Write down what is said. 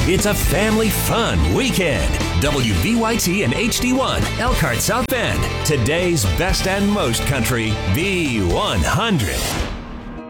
It's a family fun weekend. WVYT and HD1, Elkhart South Bend. Today's best and most country, B100.